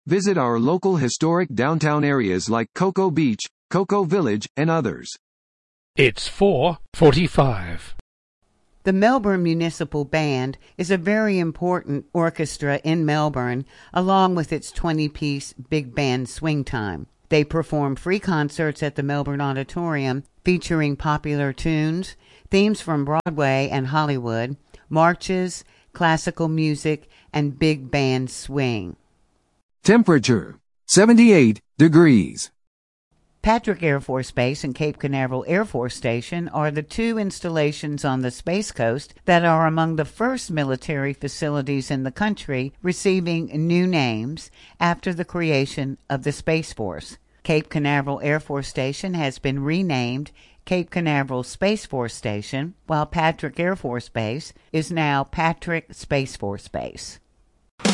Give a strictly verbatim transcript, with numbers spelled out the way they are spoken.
Visit our local historic downtown areas like Cocoa Beach, Cocoa Village, and others. It's four forty-five. The Melbourne Municipal Band is a very important orchestra in Melbourne, along with its twenty-piece big band swing time. They perform free concerts at the Melbourne Auditorium featuring popular tunes, themes from Broadway and Hollywood, marches, classical music, and big band swing. Temperature, seventy-eight degrees. Patrick Air Force Base and Cape Canaveral Air Force Station are the two installations on the Space Coast that are among the first military facilities in the country receiving new names after the creation of the Space Force. Cape Canaveral Air Force Station has been renamed Cape Canaveral Space Force Station, while Patrick Air Force Base is now Patrick Space Force Base.